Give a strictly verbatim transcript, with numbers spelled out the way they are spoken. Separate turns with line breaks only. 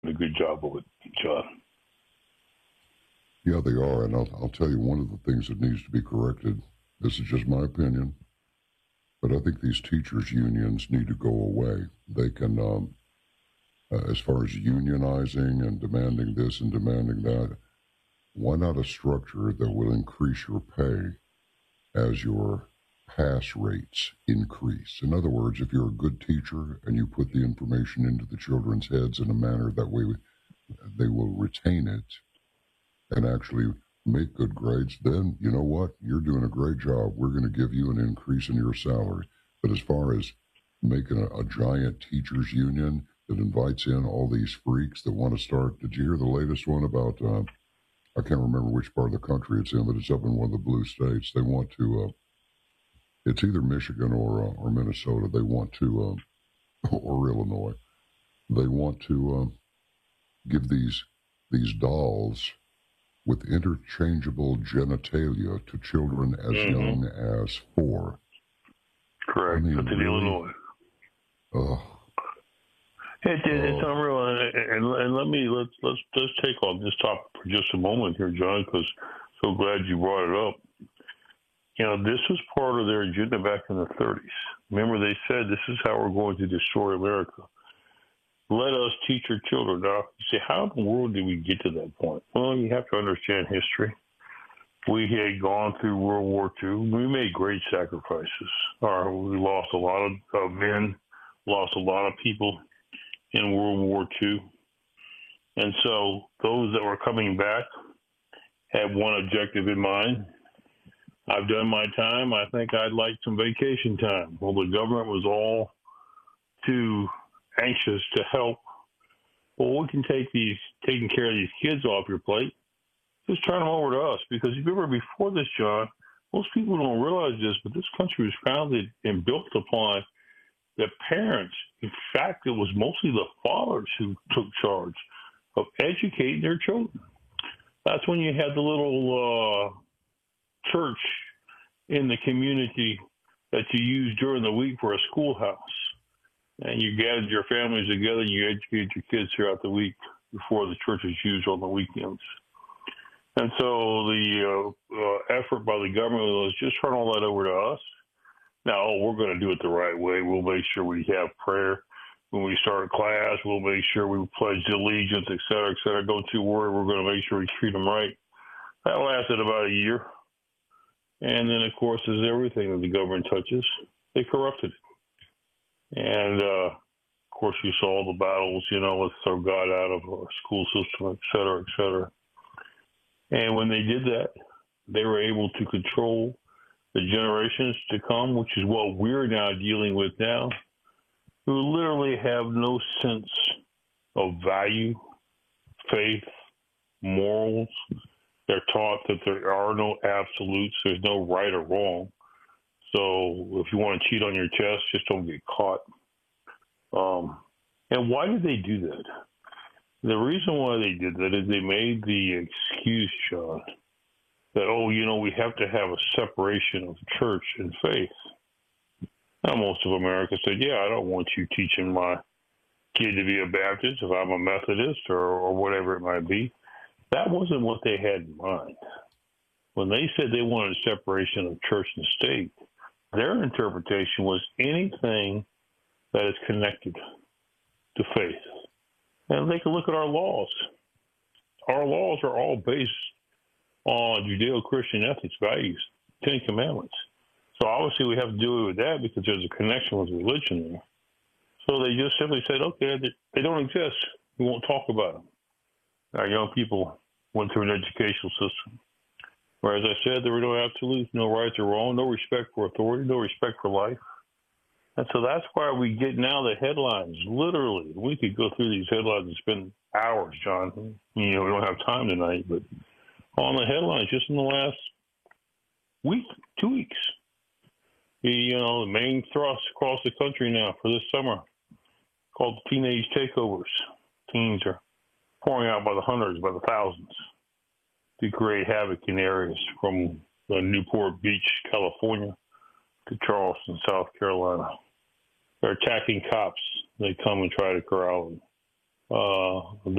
a good job of it, John.
Yeah, they are, and I'll, I'll tell you one of the things that needs to be corrected. This is just my opinion, but I think these teachers' unions need to go away. They can, um, uh, as far as unionizing and demanding this and demanding that, why not a structure that will increase your pay as your pass rates increase? In other words, if you're a good teacher and you put the information into the children's heads in a manner that way they will retain it and actually make good grades, then you know what? You're doing a great job. We're going to give you an increase in your salary. But as far as making a, a giant teachers union that invites in all these freaks that want to start, did you hear the latest one about, uh, I can't remember which part of the country it's in, but it's up in one of the blue states. They want to, uh, it's either Michigan or uh, or Minnesota. They want to, uh, or Illinois. They want to uh, give these these dolls with interchangeable genitalia to children as mm-hmm. young as four.
Correct. I mean, That's really? in Illinois.
Oh.
It, it, it's unreal, and, and, and let me let's let's let's take on this topic for just a moment here, John, because so glad you brought it up. You know, this was part of their agenda back in the thirties. Remember, they said this is how we're going to destroy America. Let us teach our children. Now, you say, how in the world did we get to that point? Well, you have to understand history. We had gone through World War Two. We made great sacrifices. Our, we lost a lot of uh, men, lost a lot of people in World War Two. And so those that were coming back had one objective in mind. I've done my time. I think I'd like some vacation time. Well, the government was all too anxious to help. Well, we can take these, taking care of these kids off your plate. Just turn them over to us. Because if you remember before this, John, most people don't realize this, but this country was founded and built upon the parents. In fact, it was mostly the fathers who took charge of educating their children. That's when you had the little uh, church in the community that you used during the week for a schoolhouse. And you gathered your families together and you educated your kids throughout the week before the church is used on the weekends. And so the uh, uh, effort by the government was just turn all that over to us. Now, oh, we're going to do it the right way. We'll make sure we have prayer when we start class. We'll make sure we pledge allegiance, et cetera, et cetera. Don't you worry. We're going to make sure we treat them right. That lasted about a year. And then, of course, as everything that the government touches, they corrupted it. And, uh, of course, you saw the battles, you know, let's throw God out of our school system, et cetera, et cetera. And when they did that, they were able to control the generations to come, which is what we're now dealing with now, who literally have no sense of value, faith, morals. They're taught that there are no absolutes. There's no right or wrong. So if you want to cheat on your test, just don't get caught. Um, and why did they do that? The reason why they did that is they made the excuse, John, that, oh, you know, we have to have a separation of church and faith. Now, most of America said, yeah, I don't want you teaching my kid to be a Baptist if I'm a Methodist or, or whatever it might be. That wasn't what they had in mind. When they said they wanted a separation of church and state, their interpretation was anything that is connected to faith. And they can look at our laws. Our laws are all based on Judeo-Christian ethics, values, Ten Commandments. So obviously we have to do it with that because there's a connection with religion there. So they just simply said, okay, they don't exist. We won't talk about them. Our young people went through an educational system where, as I said, there were no absolutes, no rights or wrong, no respect for authority, no respect for life. And so that's why we get now the headlines, literally. We could go through these headlines and spend hours, John. You know, we don't have time tonight, but on the headlines just in the last week, two weeks, the, you know, the main thrust across the country now for this summer called teenage takeovers. Teens are pouring out by the hundreds, by the thousands to create havoc in areas from uh, Newport Beach, California, to Charleston, South Carolina. They're attacking cops. They come and try to corral them. uh,